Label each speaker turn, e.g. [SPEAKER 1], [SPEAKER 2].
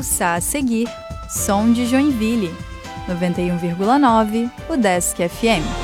[SPEAKER 1] ouça a seguir Som de Joinville, 91,9 UDESC FM.